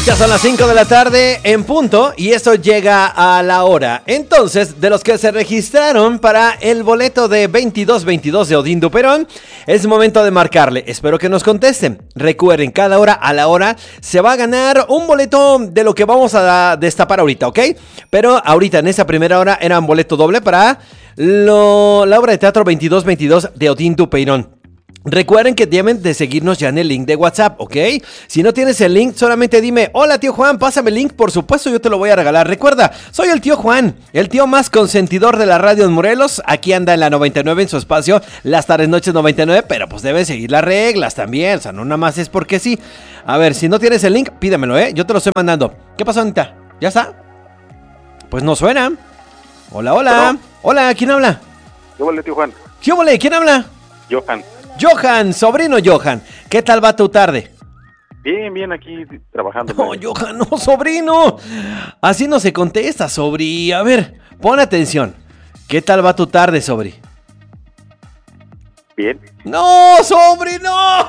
Ya son las 5 de la tarde en punto y esto llega a la hora. Entonces, de los que se registraron para el boleto de 2222 de Odín Duperón, es momento de marcarle. Espero que nos contesten. Recuerden, cada hora a la hora se va a ganar un boleto de lo que vamos a destapar ahorita, ¿ok? Pero ahorita en esa primera hora era un boleto doble para la obra de teatro 2222 de Odín Duperón. Recuerden que deben de seguirnos ya en el link de WhatsApp, ¿ok? Si no tienes el link, solamente dime: hola tío Juan, pásame el link, por supuesto yo te lo voy a regalar. Recuerda, soy el tío Juan, el tío más consentidor de la radio en Morelos. Aquí anda en la 99 en su espacio, las tardes noches 99, pero pues deben seguir las reglas también, o sea, no nada más es porque sí. A ver, si no tienes el link, pídamelo, yo te lo estoy mandando. ¿Qué pasó, Anita? ¿Ya está? Pues no suena. Hola, hola. Bueno. Hola, ¿quién habla? ¿Qué vale, tío Juan? ¿Qué vale? ¿Quién habla? Johan. Johan, sobrino Johan. ¿Qué tal va tu tarde? Bien, aquí trabajando. No, Johan, no, sobrino. Así no se contesta, sobri. A ver, pon atención. ¿Qué tal va tu tarde, sobri? Bien. ¡No, sobri, no!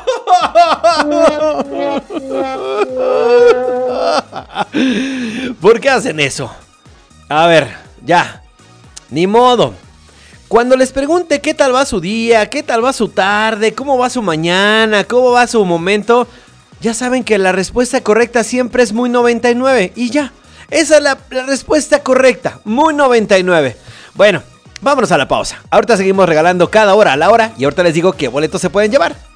¿Por qué hacen eso? A ver, ya. Ni modo. Cuando les pregunte qué tal va su día, qué tal va su tarde, cómo va su mañana, cómo va su momento, ya saben que la respuesta correcta siempre es muy 99 y ya. Esa es la respuesta correcta, muy 99. Bueno, vámonos a la pausa. Ahorita seguimos regalando cada hora a la hora y ahorita les digo qué boletos se pueden llevar.